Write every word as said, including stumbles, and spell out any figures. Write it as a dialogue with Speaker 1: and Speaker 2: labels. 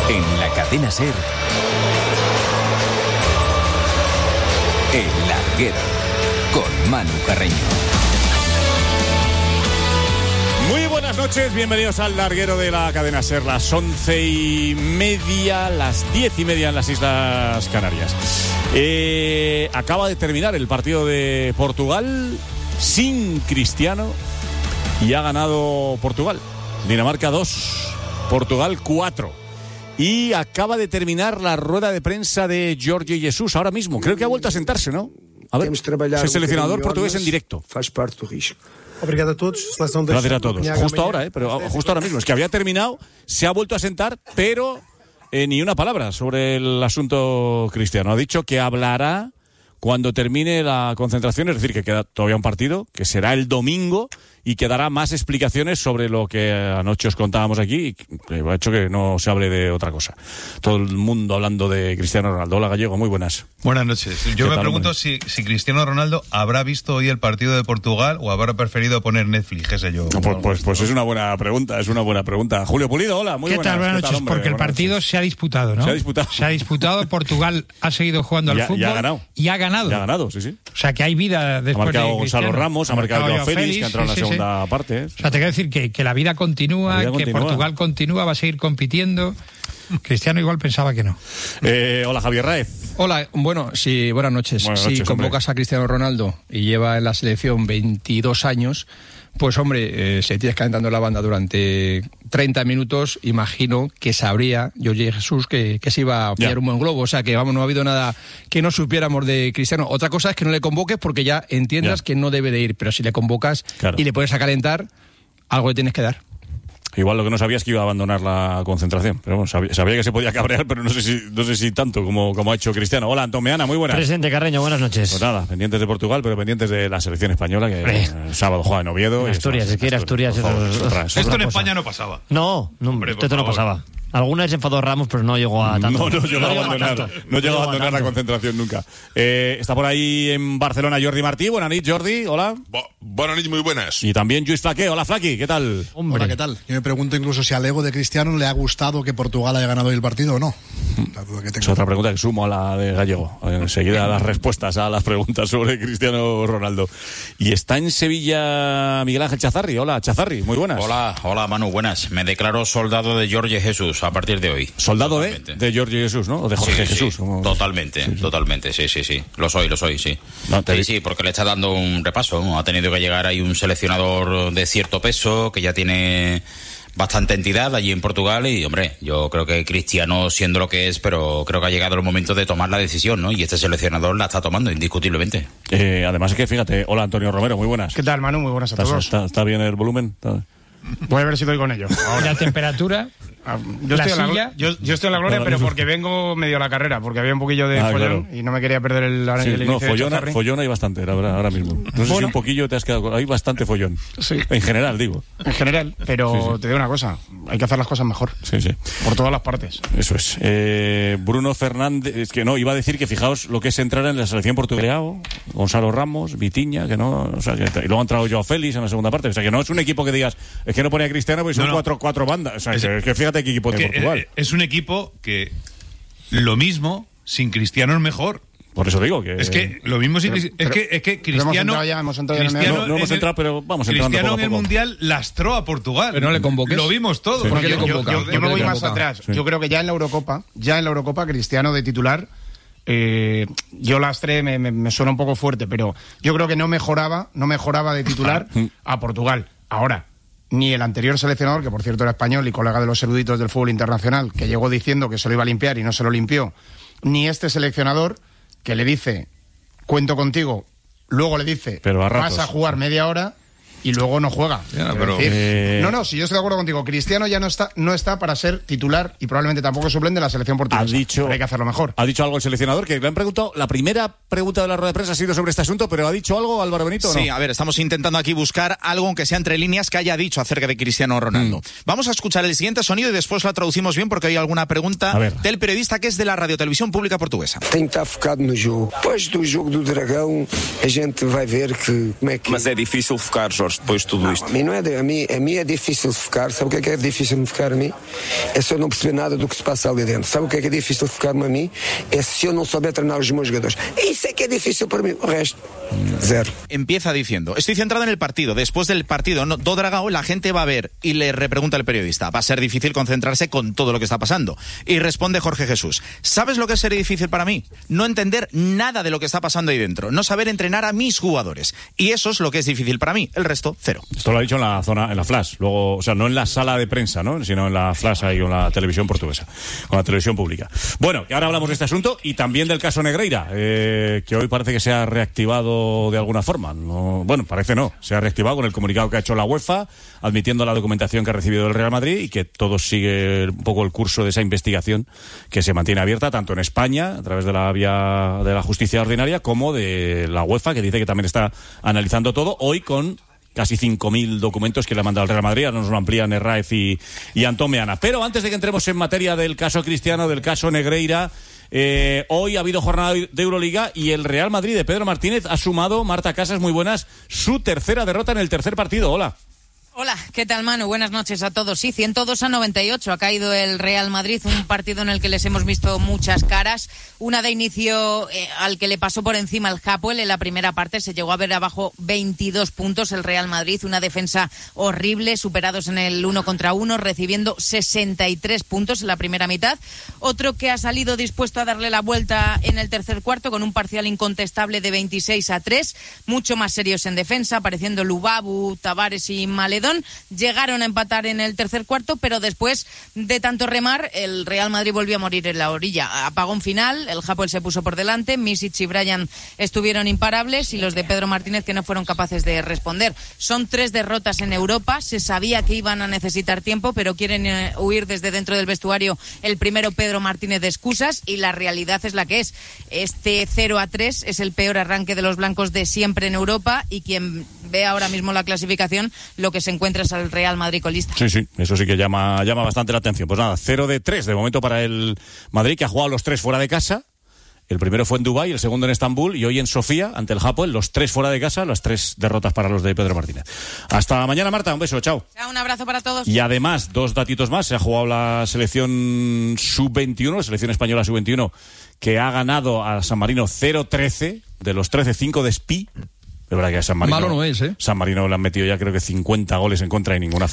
Speaker 1: En la cadena SER, El Larguero, con Manu Carreño.
Speaker 2: Muy buenas noches, bienvenidos al Larguero de la cadena SER, las once y media, las diez y media en las Islas Canarias. Eh, acaba de terminar el partido de Portugal sin Cristiano y ha ganado Portugal. Dinamarca dos, Portugal cuatro. Y acaba de terminar la rueda de prensa de Jorge Jesus ahora mismo. Creo que ha vuelto a sentarse, ¿no? A ver, es el seleccionador portugués en directo.
Speaker 3: Obrigado a todos.
Speaker 2: Gracias a todos. Justo ahora, ¿eh? Pero justo ahora mismo. Es que había terminado, se ha vuelto a sentar, pero eh, ni una palabra sobre el asunto Cristiano. Ha dicho que hablará cuando termine la concentración, es decir, que queda todavía un partido, que será el domingo, y que dará más explicaciones sobre lo que anoche os contábamos aquí, y que ha hecho que no se hable de otra cosa. Todo el mundo hablando de Cristiano Ronaldo. Hola, Gallego, muy buenas.
Speaker 4: Buenas noches. Yo me pregunto si, si Cristiano Ronaldo habrá visto hoy el partido de Portugal o habrá preferido poner Netflix, qué sé yo.
Speaker 2: No, pues, pues, pues es una buena pregunta, es una buena pregunta. Julio Pulido, hola, muy
Speaker 5: ¿Qué
Speaker 2: buenas.
Speaker 5: Tal? Buenas noches,
Speaker 2: ¿Qué tal, hombre?
Speaker 5: porque el
Speaker 2: Buenas
Speaker 5: partido
Speaker 2: noches.
Speaker 5: se ha disputado, ¿no?
Speaker 2: Se ha disputado.
Speaker 5: Se ha disputado, Portugal ha seguido jugando al
Speaker 2: Ya-
Speaker 5: fútbol.
Speaker 2: ya ha ganado.
Speaker 5: Y ha ganado.
Speaker 2: Ya ha ganado, sí, sí.
Speaker 5: O sea, que hay vida
Speaker 2: Ha
Speaker 5: después
Speaker 2: marcado
Speaker 5: de
Speaker 2: Gonzalo
Speaker 5: Cristiano.
Speaker 2: Ramos, ha marcado Joao
Speaker 5: Joao
Speaker 2: Félix, que ha entrado en la
Speaker 5: sí, sí,
Speaker 2: segunda
Speaker 5: sí.
Speaker 2: parte. ¿eh?
Speaker 5: O sea, te quiero decir que, que la vida continúa,
Speaker 2: La vida
Speaker 5: que
Speaker 2: continúa.
Speaker 5: Portugal continúa, va a seguir compitiendo. Cristiano igual pensaba que no.
Speaker 2: Eh, hola, Javier Raez.
Speaker 6: Hola, bueno, sí, buenas noches.
Speaker 2: Buenas
Speaker 6: si
Speaker 2: noches,
Speaker 6: convocas
Speaker 2: hombre.
Speaker 6: a Cristiano Ronaldo y lleva en la selección veintidós años, pues hombre, eh, se tienes calentando la banda durante treinta minutos, imagino que sabría Jorge Jesús que, que se iba a pillar
Speaker 2: Ya.
Speaker 6: un buen globo. O sea, que vamos, no ha habido nada que no supiéramos de Cristiano. Otra cosa es que no le convoques porque ya entiendas
Speaker 2: Ya.
Speaker 6: que no debe de ir, pero si le convocas
Speaker 2: Claro.
Speaker 6: y le pones a calentar, algo le tienes que dar.
Speaker 2: Igual lo que no sabía es que iba a abandonar la concentración. Pero bueno, sabía, sabía que se podía cabrear, pero no sé si, no sé si tanto como, como ha hecho Cristiano. Hola, Antón Meana, muy buenas.
Speaker 7: Presente, Carreño, buenas noches.
Speaker 2: Pues nada, pendientes de Portugal, pero pendientes de la selección española, que
Speaker 7: Hombre.
Speaker 2: el sábado juega en Oviedo.
Speaker 7: En
Speaker 2: y eso,
Speaker 7: Asturias, es que ir a Asturias
Speaker 2: por favor,
Speaker 7: es-
Speaker 2: es otra- es
Speaker 7: es
Speaker 2: otra
Speaker 4: Esto en
Speaker 7: cosa.
Speaker 4: España no pasaba.
Speaker 7: No, no,
Speaker 4: Hombre, por
Speaker 7: esto no
Speaker 4: favor.
Speaker 7: pasaba. Alguna vez se enfadó Ramos, pero no llegó a tanto.
Speaker 2: No, no llegó a
Speaker 7: llegó
Speaker 2: abandonar,
Speaker 7: tanto.
Speaker 2: no llegó a abandonar la
Speaker 7: tanto.
Speaker 2: concentración nunca. Eh, está por ahí en Barcelona Jordi Martí. Buenas noches, Jordi. Hola.
Speaker 8: Bo- Buenas noches, muy buenas.
Speaker 2: Y también Lluís Flaqué. Hola, Flaqui. ¿Qué tal?
Speaker 7: Hombre.
Speaker 3: Hola, ¿qué tal? Yo me pregunto incluso si al ego de Cristiano le ha gustado que Portugal haya ganado hoy el partido o no. La duda que
Speaker 2: Es
Speaker 3: tengo.
Speaker 2: otra pregunta que sumo a la de Gallego. Enseguida las respuestas a las preguntas sobre Cristiano Ronaldo. Y está en Sevilla Miguel Ángel Chazarri. Hola, Chazarri. Muy buenas.
Speaker 9: Hola, hola Manu, buenas. Me declaro soldado de Jorge Jesús a partir de hoy.
Speaker 2: Soldado de,
Speaker 9: Totalmente.
Speaker 2: de Jorge Jesús, ¿no? O de Jorge
Speaker 9: Sí, sí,
Speaker 2: Jesús. como-
Speaker 9: Totalmente,
Speaker 2: Sí, sí.
Speaker 9: totalmente, sí, sí, sí. Lo soy, lo soy, sí.
Speaker 2: No, te
Speaker 9: sí,
Speaker 2: di-
Speaker 9: sí, porque le está dando un repaso, ¿no? Ha tenido que llegar ahí un seleccionador de cierto peso, que ya tiene bastante entidad allí en Portugal y, hombre, yo creo que Cristiano siendo lo que es, pero creo que ha llegado el momento de tomar la decisión, ¿no? Y este seleccionador la está tomando, indiscutiblemente.
Speaker 2: Eh, además es que, fíjate, hola Antonio Romero, muy buenas.
Speaker 10: ¿Qué tal, Manu? Muy buenas a
Speaker 2: ¿Está,
Speaker 10: todos.
Speaker 2: está, está bien el volumen? ¿Está-
Speaker 10: Voy a ver si doy con ello.
Speaker 5: Y la temperatura,
Speaker 10: Ah, Yo
Speaker 5: la
Speaker 10: estoy, en la,
Speaker 5: silla.
Speaker 10: glo- yo, yo estoy en la gloria,
Speaker 2: Ahora
Speaker 10: pero
Speaker 2: mismo.
Speaker 10: porque vengo medio a la carrera, porque había un poquillo de
Speaker 2: Ah,
Speaker 10: follón
Speaker 2: claro.
Speaker 10: y no me quería perder el, el
Speaker 2: Sí,
Speaker 10: inicio
Speaker 2: no,
Speaker 10: de
Speaker 2: follona,
Speaker 10: Chazarri.
Speaker 2: follona hay bastante, la verdad, ahora mismo. No sé si
Speaker 10: Bueno.
Speaker 2: un poquillo te has quedado... Hay bastante follón.
Speaker 10: Sí.
Speaker 2: En general, digo.
Speaker 10: En general, pero
Speaker 2: Sí, sí.
Speaker 10: te digo una cosa, hay que hacer las cosas mejor,
Speaker 2: Sí, sí.
Speaker 10: por todas las partes.
Speaker 2: Eso es. Eh, Bruno Fernández, es que no, iba a decir que fijaos lo que es entrar en la selección portuguesa, Gonzalo Ramos, Vitiña, que no, o sea, que, y luego ha entrado Joao Félix en la segunda parte, o sea, que no es un equipo que digas, es que no pone a Cristiano, pues son
Speaker 4: No, no.
Speaker 2: cuatro, cuatro bandas, o sea,
Speaker 4: Es-
Speaker 2: que, que fíjate qué equipo
Speaker 4: Que,
Speaker 2: tiene Portugal.
Speaker 4: eh, es un equipo que lo mismo sin Cristiano es mejor.
Speaker 2: Por eso digo que...
Speaker 4: Es que lo mismo sin Cristiano. Es
Speaker 10: pero-
Speaker 4: que, es que
Speaker 10: pero hemos
Speaker 4: Cristiano.
Speaker 10: entrado ya, hemos entrado ya en el
Speaker 4: Cristiano
Speaker 2: No, no hemos
Speaker 4: en el-
Speaker 2: entrado, pero vamos entrando
Speaker 4: Cristiano
Speaker 2: poco a
Speaker 4: en el
Speaker 2: poco.
Speaker 4: Mundial lastró a Portugal.
Speaker 6: Pero no le convoques.
Speaker 4: Lo vimos todo.
Speaker 2: Sí.
Speaker 6: ¿Por qué le
Speaker 10: Yo, yo-
Speaker 6: convoca?
Speaker 10: yo-
Speaker 6: ¿Por
Speaker 10: yo me
Speaker 6: qué
Speaker 10: voy
Speaker 6: le
Speaker 10: más
Speaker 6: convoca?
Speaker 10: atrás.
Speaker 2: Sí.
Speaker 10: Yo creo que ya en la Eurocopa, ya en la Eurocopa, Cristiano de titular, eh, yo lastré, me, me, me suena un poco fuerte, pero yo creo que no mejoraba, no mejoraba de titular a Portugal. Ahora, ni el anterior seleccionador, que por cierto era español y colega de los eruditos del fútbol internacional, que llegó diciendo que se lo iba a limpiar y no se lo limpió, ni este seleccionador, que le dice, cuento contigo, luego le dice,
Speaker 2: Pero a
Speaker 10: vas
Speaker 2: ratos.
Speaker 10: a jugar media hora y luego no juega.
Speaker 4: Ya,
Speaker 10: Quiero
Speaker 4: pero-
Speaker 10: decir,
Speaker 2: Eh,
Speaker 10: no, no, si yo estoy de acuerdo contigo, Cristiano ya no está, no está para ser titular y probablemente tampoco suplente de la selección portuguesa.
Speaker 2: Ha dicho,
Speaker 10: Pero hay que hacerlo mejor.
Speaker 2: Ha dicho algo el seleccionador, que le han preguntado, la primera pregunta de la rueda de prensa ha sido sobre este asunto, pero ¿ha dicho algo Álvaro Benito o no?
Speaker 11: Sí, a ver, estamos intentando aquí buscar algo, aunque sea entre líneas, que haya dicho acerca de Cristiano Ronaldo.
Speaker 2: Mm.
Speaker 11: Vamos a escuchar el siguiente sonido y después la traducimos bien porque hay alguna pregunta
Speaker 2: A ver.
Speaker 11: del periodista que es de la Radiotelevisión Pública Portuguesa.
Speaker 12: Tem que estar focado no jogo. Depois do jogo do Dragão, a gente vai ver que como é que...
Speaker 13: Mas é difícil focar, Jorge.
Speaker 8: focamos depois de tudo isto?
Speaker 12: A mim, não é, a, mim, a mim é difícil focar. Sabe o que é que é difícil me focar a mim? É se eu não perceber nada do que se passa ali dentro. Sabe o que é que é difícil focar-me a mí? É se eu não souber treinar os meus jogadores. Isso é que é difícil para mí. O resto, cero.
Speaker 11: Empieza diciendo, estoy centrado en el partido. Después del partido, no, do Dragao, la gente va a ver. Y le repregunta el periodista, va a ser difícil concentrarse con todo lo que está pasando. Y responde Jorge Jesús, ¿sabes lo que sería difícil para mí? No entender nada de lo que está pasando ahí dentro. No saber entrenar a mis jugadores. Y eso es lo que es difícil para mí. El resto, cero.
Speaker 2: Esto lo ha dicho en la zona, en la Flash. Luego, o sea, no en la sala de prensa, ¿no? Sino en la Flash ahí con la televisión portuguesa, con la televisión pública. Bueno, y ahora hablamos de este asunto y también del caso Negreira, eh, que hoy parece que se ha reactivado de alguna forma. No, bueno, parece no. Se ha reactivado con el comunicado que ha hecho la UEFA, admitiendo la documentación que ha recibido del Real Madrid y que todo sigue un poco el curso de esa investigación que se mantiene abierta tanto en España, a través de la vía de la justicia ordinaria, como de la UEFA, que dice que también está analizando todo, hoy con casi cinco mil documentos que le ha mandado el Real Madrid. Ahora nos lo amplían Herráez y, y Antón Meana. Pero antes de que entremos en materia del caso Cristiano, del caso Negreira, eh, hoy ha habido jornada de Euroliga y el Real Madrid de Pedro Martínez ha sumado, Marta Casas, muy buenas, su tercera derrota en el tercer partido. Hola.
Speaker 13: Hola, ¿qué tal, Manu? Buenas noches a todos. Sí, ciento dos a noventa y ocho ha caído el Real Madrid, un partido en el que les hemos visto muchas caras. Una de inicio eh, al que le pasó por encima el Hapoel en la primera parte, se llegó a ver abajo veintidós puntos el Real Madrid, una defensa horrible, superados en el uno contra uno, recibiendo sesenta y tres puntos en la primera mitad. Otro que ha salido dispuesto a darle la vuelta en el tercer cuarto con un parcial incontestable de veintiséis a tres, mucho más serios en defensa, apareciendo Lubabu, Tavares y Maledón. Llegaron a empatar en el tercer cuarto, pero después de tanto remar, el Real Madrid volvió a morir en la orilla. Apagón final, el Hapoel se puso por delante, Misic y Bryan estuvieron imparables y los de Pedro Martínez que no fueron capaces de responder. Son tres derrotas en Europa, se sabía que iban a necesitar tiempo, pero quieren eh, huir desde dentro del vestuario el primero Pedro Martínez de excusas y la realidad es la que es. Este cero a tres es el peor arranque de los blancos de siempre en Europa y quien ve ahora mismo la clasificación, lo que se encuentra es al Real Madrid colista.
Speaker 2: Sí, sí, eso sí que llama, llama bastante la atención. Pues nada, cero de tres de momento para el Madrid, que ha jugado los tres fuera de casa. El primero fue en Dubái, el segundo en Estambul y hoy en Sofía, ante el Hapoel, los tres fuera de casa, las tres derrotas para los de Pedro Martínez. Hasta mañana, Marta, un beso, chao.
Speaker 13: Chao, un abrazo para todos.
Speaker 2: Y además, dos datitos más, se ha jugado la selección sub veintiuno, la selección española sub veintiuno, que ha ganado a San Marino cero trece, de los trece, cinco de Espí. Es verdad que a San Marino,
Speaker 6: malo no es, ¿eh?
Speaker 2: San Marino le han metido ya creo que cincuenta goles en contra y ninguna falla.